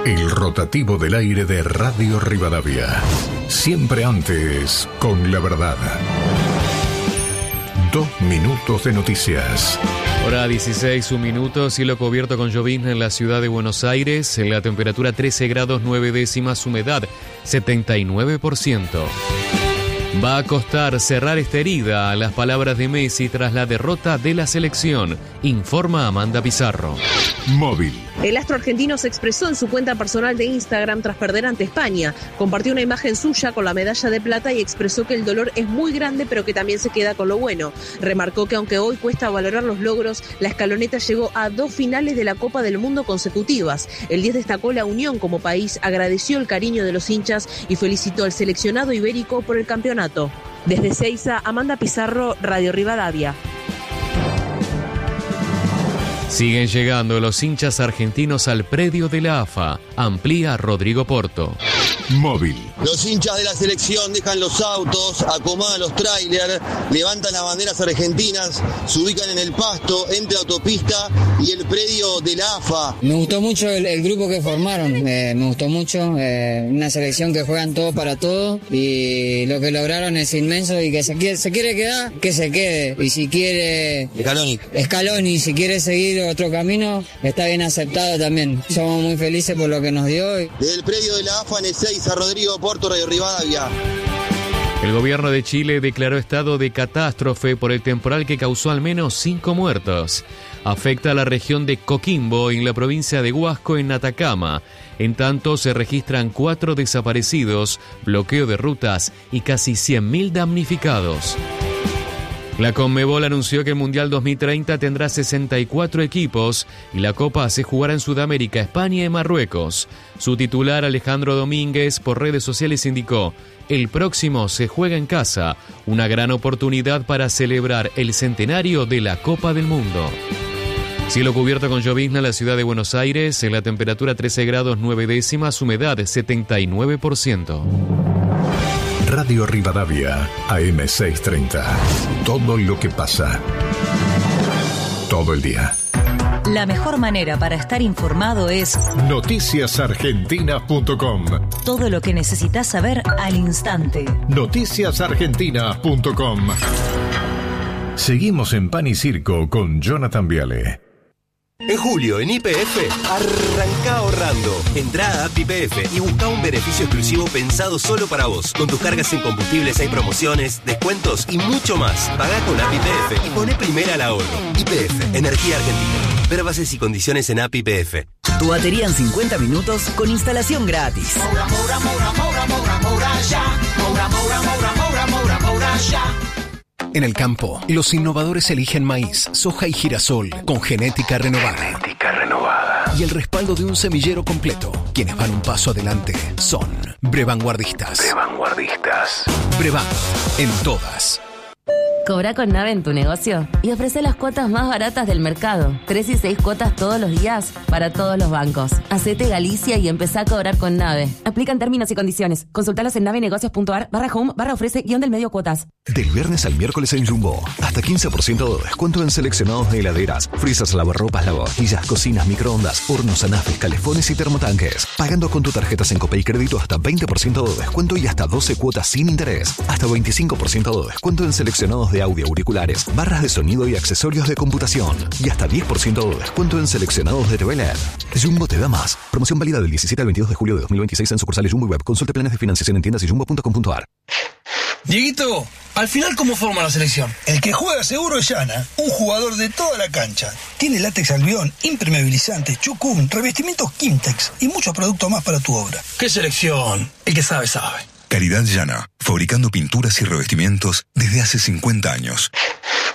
El rotativo del aire de Radio Rivadavia. Siempre antes, con la verdad. 2 minutos de noticias. Hora 16, 1 minuto, cielo cubierto con llovizna en la ciudad de Buenos Aires, en la temperatura 13 grados 9 décimas, humedad 79%. Va a costar cerrar esta herida a las palabras de Messi tras la derrota de la selección, informa Amanda Pizarro. Móvil. El astro argentino se expresó en su cuenta personal de Instagram tras perder ante España. Compartió una imagen suya con la medalla de plata y expresó que el dolor es muy grande, pero que también se queda con lo bueno. Remarcó que aunque hoy cuesta valorar los logros, la escaloneta llegó a 2 finales de la Copa del Mundo consecutivas. El 10 destacó la unión como país, agradeció el cariño de los hinchas y felicitó al seleccionado ibérico por el campeonato. Desde Seiza, Amanda Pizarro, Radio Rivadavia. Siguen llegando los hinchas argentinos al predio de la AFA. Amplía Rodrigo Porto. Móvil. Los hinchas de la selección dejan los autos, acomodan los trailers, levantan las banderas argentinas, se ubican en el pasto, entre autopista y el predio de la AFA. Me gustó mucho el grupo que formaron, me gustó mucho, una selección que juegan todo para todo y lo que lograron es inmenso y que se quiere quedar, que se quede. Y si quiere Scaloni, si quiere seguir otro camino, está bien aceptado también. Somos muy felices por lo que nos dio. Desde el predio de la AFA en Ezeiza, Rodrigo Porto, Radio Rivadavia. El gobierno de Chile declaró estado de catástrofe por el temporal que causó al menos 5 muertos. Afecta a la región de Coquimbo, en la provincia de Huasco, en Atacama. En tanto, se registran 4 desaparecidos, bloqueo de rutas y casi 100.000 damnificados. La Conmebol anunció que el Mundial 2030 tendrá 64 equipos y la Copa se jugará en Sudamérica, España y Marruecos. Su titular, Alejandro Domínguez, por redes sociales indicó: el próximo se juega en casa, una gran oportunidad para celebrar el centenario de la Copa del Mundo. Cielo cubierto con llovizna en la ciudad de Buenos Aires, en la temperatura 13 grados 9 décimas, humedad 79%. Radio Rivadavia, AM 630. Todo lo que pasa. Todo el día. La mejor manera para estar informado es noticiasargentinas.com. Todo lo que necesitas saber al instante. Noticiasargentinas.com. Seguimos en Pan y Circo con Jonathan Viale. En julio, en YPF, arranca ahorrando. Entrá a App YPF y busca un beneficio exclusivo pensado solo para vos. Con tus cargas en combustibles hay promociones, descuentos y mucho más. Pagá con App YPF y poné primera al ahorro. YPF, Energía Argentina. Ver bases y condiciones en App YPF. Tu batería en 50 minutos con instalación gratis. En el campo, los innovadores eligen maíz, soja y girasol con genética renovada. Y el respaldo de un semillero completo. Quienes van un paso adelante son Brevanguardistas. Brevan, en todas. Cobra con Nave en tu negocio y ofrece las cuotas más baratas del mercado. 3 y 6 cuotas todos los días para todos los bancos. Hacete Galicia y empezá a cobrar con Nave. Aplican términos y condiciones. Consultalos en navenegocios.ar/home/ofrece-del-medio cuotas. Del viernes al miércoles en Jumbo, hasta 15% de descuento en seleccionados de heladeras, frisas, lavarropas, lavavajillas, cocinas, microondas, hornos, anafes, calefones y termotanques. Pagando con tu tarjeta Sencopay Crédito hasta 20% de descuento y hasta 12 cuotas sin interés. Hasta 25% de descuento en seleccionados de audio, auriculares, barras de sonido y accesorios de computación. Y hasta 10% de descuento en seleccionados de TV LED. Jumbo te da más. Promoción válida del 17 al 22 de julio de 2026 en sucursales Jumbo y Web. Consulte planes de financiación en tiendas y jumbo.com.ar. Dieguito, al final, ¿cómo forma la selección? El que juega seguro es Yana, un jugador de toda la cancha. Tiene látex albión, impermeabilizante, chucún, revestimientos Quimtex y muchos productos más para tu obra. ¿Qué selección? El que sabe, sabe. Calidad Yana, fabricando pinturas y revestimientos desde hace 50 años.